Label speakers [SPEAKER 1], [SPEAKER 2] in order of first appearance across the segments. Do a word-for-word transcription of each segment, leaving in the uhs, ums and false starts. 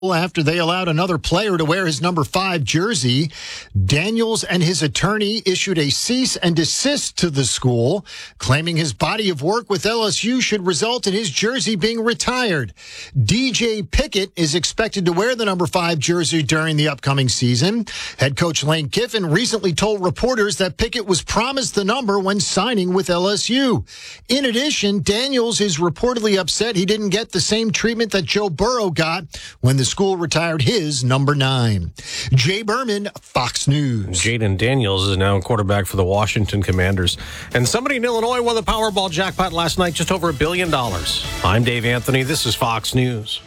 [SPEAKER 1] after they allowed another player to wear his number five jersey. Daniels and his attorney issued a cease and desist to the school, claiming his body of work with L S U should result in his jersey being retired. D J Pickett is expected to wear the number five jersey during the upcoming season. Head coach Lane Kiffin recently told reporters that Pickett was promised the number when signing with L S U. In addition, Daniels is reportedly upset he didn't get the same treatment that Joe Burrow got when the school retired his number nine. Jay Berman, Fox News.
[SPEAKER 2] Jaden Daniels is now quarterback for the Washington Commanders. And somebody in Illinois won the Powerball jackpot last night, just over a billion dollars. I'm Dave Anthony. This is Fox News.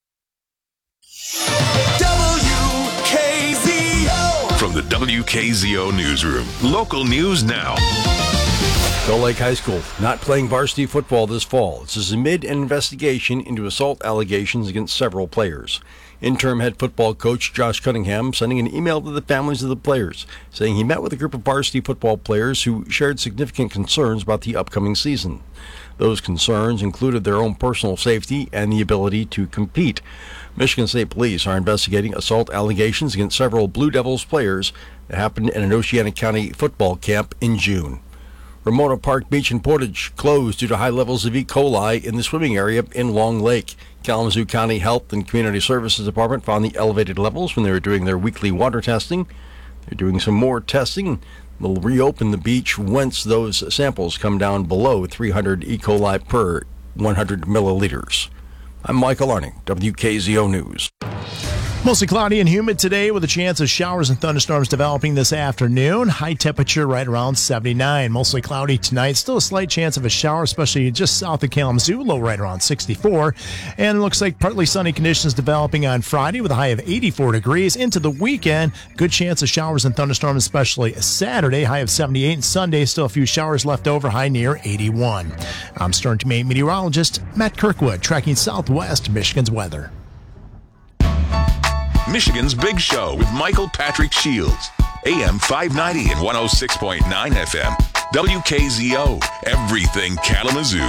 [SPEAKER 3] W K Z O.
[SPEAKER 4] From the W K Z O Newsroom, local news now.
[SPEAKER 5] Gull Lake High School not playing varsity football this fall. This is amid an investigation into assault allegations against several players. Interim head football coach Josh Cunningham sending an email to the families of the players, saying he met with a group of varsity football players who shared significant concerns about the upcoming season. Those concerns included their own personal safety and the ability to compete. Michigan State Police are investigating assault allegations against several Blue Devils players that happened in an Oceana County football camp in June. Ramona Park Beach in Portage closed due to high levels of E. coli in the swimming area in Long Lake. Kalamazoo County Health and Community Services Department found the elevated levels when they were doing their weekly water testing. They're doing some more testing. They'll reopen the beach once those samples come down below three hundred E. coli per one hundred milliliters. I'm Michael Arning, W K Z O News.
[SPEAKER 6] Mostly cloudy and humid today with a chance of showers and thunderstorms developing this afternoon. High temperature right around seventy-nine. Mostly cloudy tonight. Still a slight chance of a shower, especially just south of Kalamazoo. Low right around sixty-four. And it looks like partly sunny conditions developing on Friday with a high of eighty-four degrees. Into the weekend, good chance of showers and thunderstorms, especially Saturday. High of seventy-eight. And Sunday, still a few showers left over. High near eighty-one. I'm Stern to Maine meteorologist Matt Kirkwood, tracking southwest Michigan's weather.
[SPEAKER 4] Michigan's Big Show with Michael Patrick Shields. A M five ninety and one oh six point nine F M. W K Z O. Everything Kalamazoo.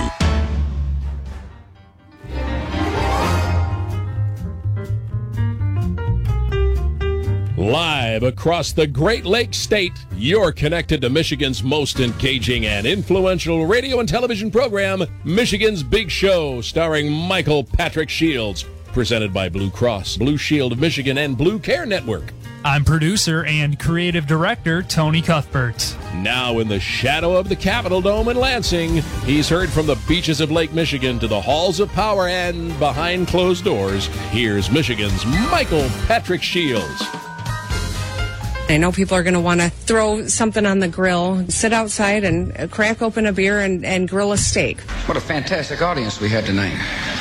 [SPEAKER 7] Live across the Great Lakes State, you're connected to Michigan's most engaging and influential radio and television program, Michigan's Big Show, starring Michael Patrick Shields. Presented by Blue Cross, Blue Shield of Michigan, and Blue Care Network.
[SPEAKER 8] I'm producer and creative director Tony Cuthbert.
[SPEAKER 7] Now in the shadow of the Capitol Dome in Lansing, he's heard from the beaches of Lake Michigan to the halls of power and behind closed doors. Here's Michigan's Michael Patrick Shields.
[SPEAKER 9] I know people are going to want to throw something on the grill, sit outside and crack open a beer and, and grill a steak.
[SPEAKER 10] What a fantastic audience we had tonight.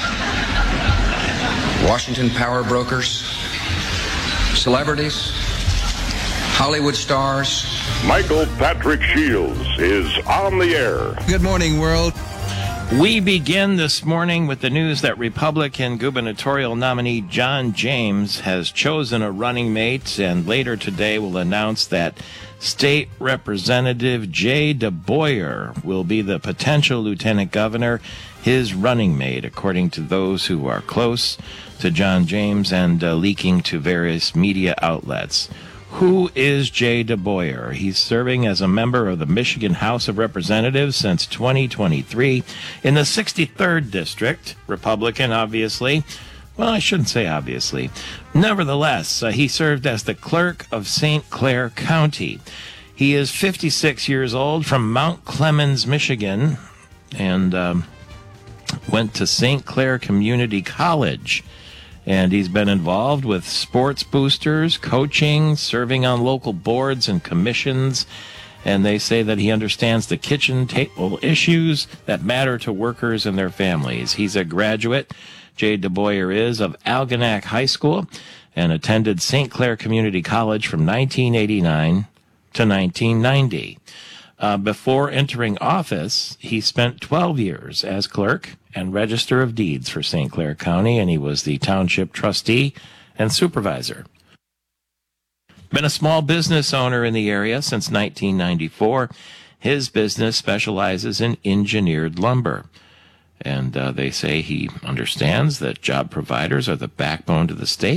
[SPEAKER 10] Washington power brokers, celebrities, Hollywood stars.
[SPEAKER 11] Michael Patrick Shields is on the air.
[SPEAKER 10] Good morning, world.
[SPEAKER 12] We begin this morning with the news that Republican gubernatorial nominee John James has chosen a running mate, and later today will announce that State Representative Jay DeBoyer will be the potential lieutenant governor, his running mate, according to those who are close to John James and uh, leaking to various media outlets. Who is Jay DeBoyer? He's serving as a member of the Michigan House of Representatives since twenty twenty-three in the sixty-third District, Republican, obviously. Well, I shouldn't say obviously. Nevertheless, uh, he served as the clerk of Saint Clair County. He is fifty-six years old, from Mount Clemens, Michigan, and um, went to Saint Clair Community College. And he's been involved with sports boosters, coaching, serving on local boards and commissions. And they say that he understands the kitchen table issues that matter to workers and their families. He's a graduate, Jay DeBoyer is, of Algonac High School and attended Saint Clair Community College from nineteen eighty-nine to nineteen ninety. Uh, before entering office, he spent twelve years as clerk and register of deeds for Saint Clair County, and he was the township trustee and supervisor. Been a small business owner in the area since nineteen ninety-four. His business specializes in engineered lumber. And uh, they say he understands that job providers are the backbone to the state.